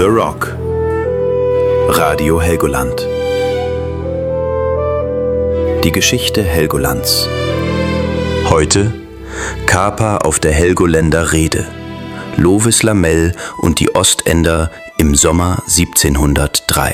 The Rock. Radio Helgoland. Die Geschichte Helgolands. Heute Kaper auf der Helgoländer Reede. Lovis Lamel und die Ostender im Sommer 1703.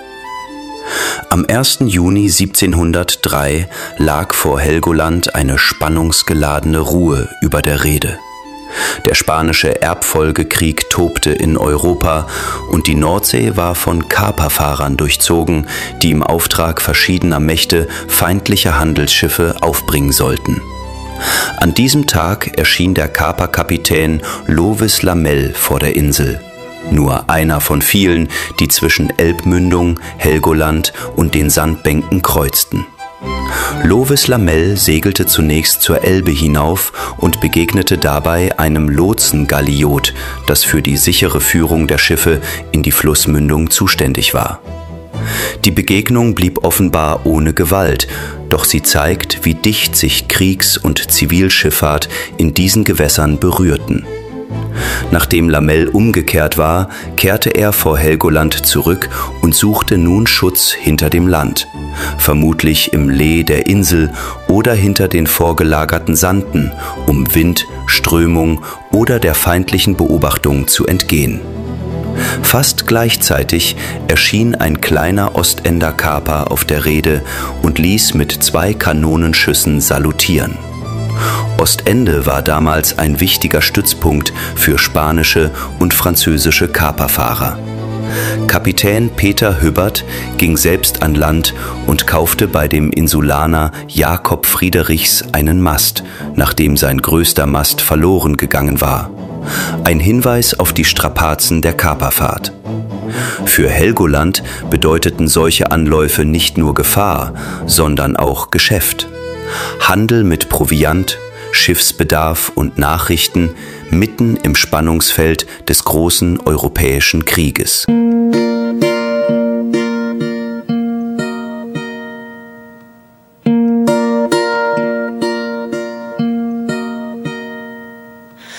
Am 1. Juni 1703 lag vor Helgoland eine spannungsgeladene Ruhe über der Reede. Der spanische Erbfolgekrieg tobte in Europa und die Nordsee war von Kaperfahrern durchzogen, die im Auftrag verschiedener Mächte feindliche Handelsschiffe aufbringen sollten. An diesem Tag erschien der Kaperkapitän Lovis Lamel vor der Insel. Nur einer von vielen, die zwischen Elbmündung, Helgoland und den Sandbänken kreuzten. Lovis Lamel segelte zunächst zur Elbe hinauf und begegnete dabei einem Lotsengalliot, das für die sichere Führung der Schiffe in die Flussmündung zuständig war. Die Begegnung blieb offenbar ohne Gewalt, doch sie zeigt, wie dicht sich Kriegs- und Zivilschifffahrt in diesen Gewässern berührten. Nachdem Lamel umgekehrt war, kehrte er vor Helgoland zurück und suchte nun Schutz hinter dem Land, vermutlich im Lee der Insel oder hinter den vorgelagerten Sanden, um Wind, Strömung oder der feindlichen Beobachtung zu entgehen. Fast gleichzeitig erschien ein kleiner Ostender Kaper auf der Reede und ließ mit 2 Kanonenschüssen salutieren. Ostende war damals ein wichtiger Stützpunkt für spanische und französische Kaperfahrer. Kapitän Peter Hübbert ging selbst an Land und kaufte bei dem Insulaner Jakob Friedrichs einen Mast, nachdem sein größter Mast verloren gegangen war. Ein Hinweis auf die Strapazen der Kaperfahrt. Für Helgoland bedeuteten solche Anläufe nicht nur Gefahr, sondern auch Geschäft. Handel mit Proviant, Schiffsbedarf und Nachrichten mitten im Spannungsfeld des großen europäischen Krieges.